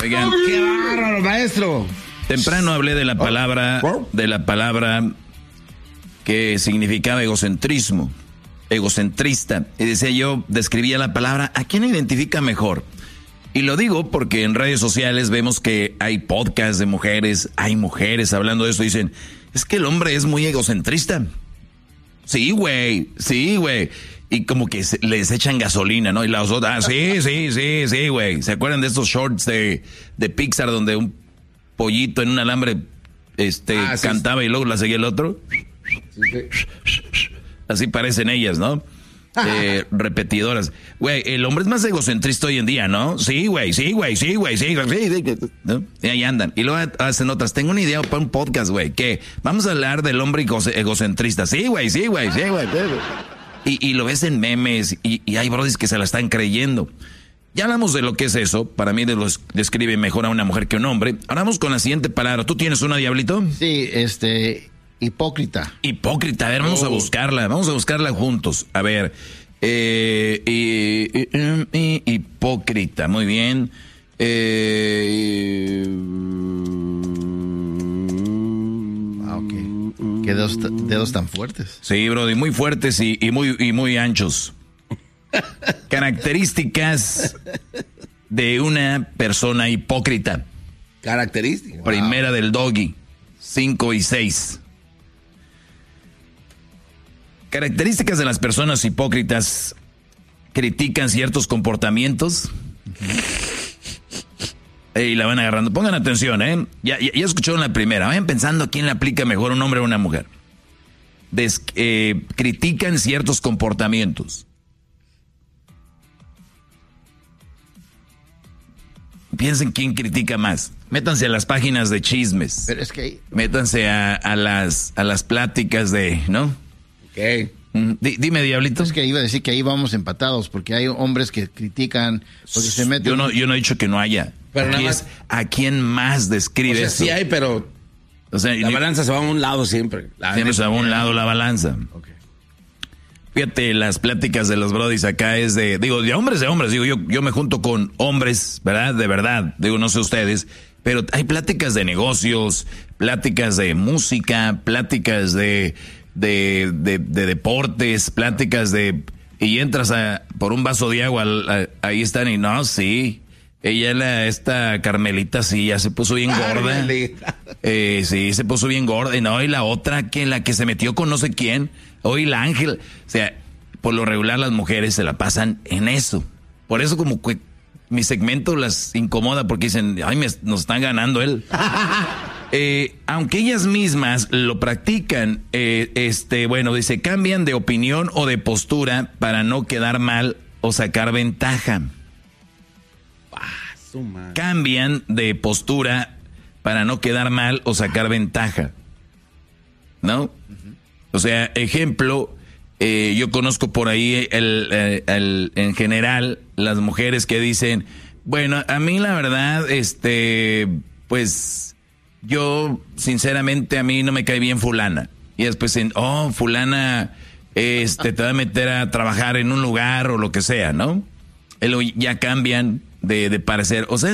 Oigan, ¡qué bárbaro, maestro! Temprano hablé de la palabra que significaba egocentrismo, egocentrista. Y decía yo, describía la palabra, ¿a quién identifica mejor? Y lo digo porque en redes sociales vemos que hay podcasts de mujeres, hay mujeres hablando de eso, dicen, es que el hombre es muy egocentrista. Sí, güey. Y como que les echan gasolina, ¿no? Y las otras, sí, güey. ¿Se acuerdan de estos shorts de Pixar donde un pollito en un alambre cantaba y luego la seguía el otro? Sí. Así parecen ellas, ¿no? Repetidoras. Güey, el hombre es más egocentrista hoy en día, ¿no? Sí, güey. ¿No? Y ahí andan. Y luego hacen otras. Tengo una idea para un podcast, güey, que vamos a hablar del hombre egocentrista. Sí, güey. Y lo ves en memes y hay brodis que se la están creyendo. Ya hablamos de lo que es eso. Para mí describe mejor a una mujer que a un hombre. Ahora vamos con la siguiente palabra. ¿Tú tienes una, Diablito? Sí, hipócrita. Hipócrita, a ver, vamos a buscarla juntos. A ver, hipócrita, muy bien. Ok. Qué dedos tan fuertes. Sí, brody, muy fuertes y muy anchos. Características de una persona hipócrita. Características. Primera del Doggy, 5 y 6. Características de las personas hipócritas: critican ciertos comportamientos y la van agarrando. Pongan atención, ya escucharon la primera. Vayan pensando quién le aplica mejor, un hombre o una mujer. Critican ciertos comportamientos. Piensen quién critica más. Métanse a las páginas de chismes. Pero es que métanse a las pláticas de, ¿no? Okay. Dime, Diablito. Es que iba a decir que ahí vamos empatados, porque hay hombres que critican, porque se meten... Yo no he dicho que no haya. Pero aquí es a quién más describe esto. Sí hay, pero la balanza se va a un lado siempre. Siempre se va a un lado la balanza. Okay. Fíjate, las pláticas de los brodis acá es de hombres. Digo, yo me junto con hombres, ¿verdad? De verdad. Digo, no sé ustedes, pero hay pláticas de negocios, pláticas de música, pláticas de deportes, pláticas y entras por un vaso de agua, ahí están y no, sí, esta Carmelita sí, ya se puso bien gorda, sí, se puso bien gorda, y no, y la otra la que se metió con no sé quién, hoy la Ángel, o sea, por lo regular las mujeres se la pasan en eso, por eso como que mi segmento las incomoda porque dicen, ay, nos están ganando él. Aunque ellas mismas lo practican, dice, cambian de opinión o de postura para no quedar mal o sacar ventaja. Cambian de postura para no quedar mal o sacar ventaja. ¿No? O sea, ejemplo, yo conozco por ahí en general las mujeres que dicen, bueno, a mí la verdad, pues... yo, sinceramente, a mí no me cae bien fulana. Y después, fulana, te va a meter a trabajar en un lugar o lo que sea, ¿no? Ya cambian de parecer. O sea,